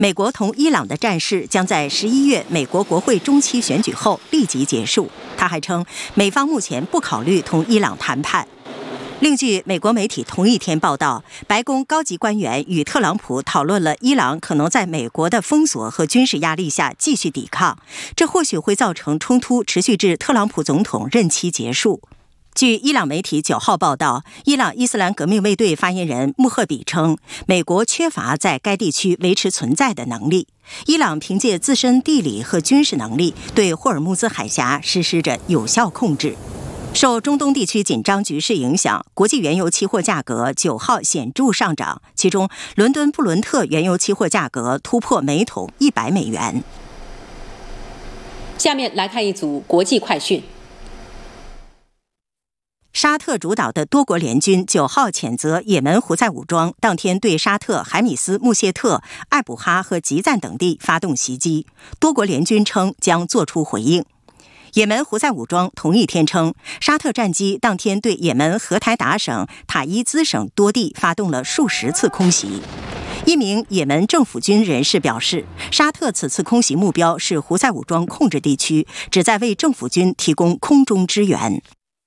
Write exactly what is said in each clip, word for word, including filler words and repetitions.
美国同伊朗的战事将在十一月美国国会中期选举后立即结束。他还称，美方目前不考虑同伊朗谈判。另据美国媒体同一天报道，白宫高级官员与特朗普讨论了伊朗可能在美国的封锁和军事压力下继续抵抗，这或许会造成冲突持续至特朗普总统任期结束。据伊朗媒体九号报道，伊朗伊斯兰革命卫队发言人穆赫比称，美国缺乏在该地区维持存在的能力。伊朗凭借自身地理和军事能力，对霍尔木兹海峡实施着有效控制。受中东地区紧张局势影响，国际原油期货价格九号显著上涨，其中伦敦布伦特原油期货价格突破每桶一百美元。 下面来看一组国际快讯。 沙特主导的多国联军九号谴责也门胡塞武装当天对沙特、海米斯、穆谢特、艾卜哈和吉赞等地发动袭击，多国联军称将作出回应。也门胡塞武装同一天称，沙特战机当天对也门荷台达省塔伊兹省多地发动了数十次空袭。一名也门政府军人士表示，沙特此次空袭目标是胡塞武装控制地区，旨在为政府军提供空中支援。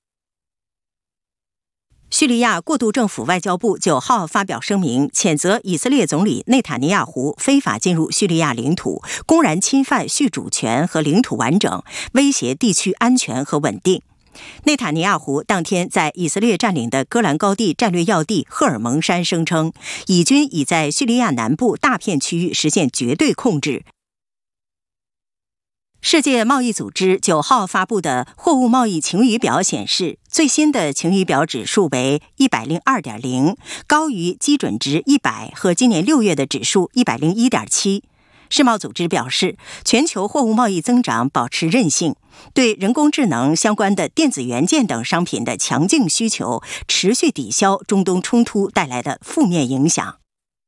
叙利亚过渡政府外交部九号发表声明，谴责以色列总理内塔尼亚胡非法进入叙利亚领土，公然侵犯叙主权和领土完整，威胁地区安全和稳定。内塔尼亚胡当天在以色列占领的戈兰高地战略要地赫尔蒙山声称，以军已在叙利亚南部大片区域实现绝对控制。世界贸易组织九号发布的货物贸易晴雨表显示，最新的晴雨表指数为 一百零二点零， 高于基准值一百和今年六月的指数 一百零一点七。世贸组织表示，全球货物贸易增长保持韧性，对人工智能相关的电子元件等商品的强劲需求持续抵消中东冲突带来的负面影响。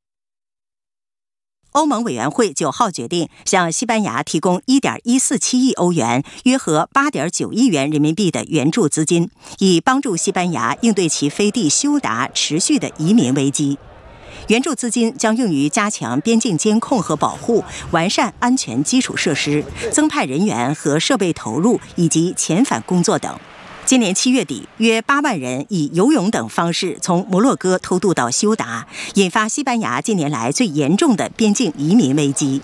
欧盟委员会九号决定向西班牙提供 一点一四七亿欧元，约合 八点九亿元人民币的援助资金，以帮助西班牙应对其飞地休达持续的移民危机。援助资金将用于加强边境监控和保护，完善安全基础设施，增派人员和设备投入，以及遣返工作等。今年七月底，约八万人以游泳等方式从摩洛哥偷渡到休达，引发西班牙近年来最严重的边境移民危机。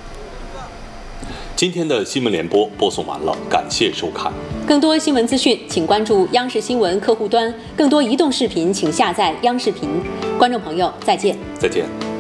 今天的新闻联播播送完了，感谢收看。 更多新闻资讯，请关注央视新闻客户端；更多移动视频，请下载央视频。观众朋友，再见。 再见。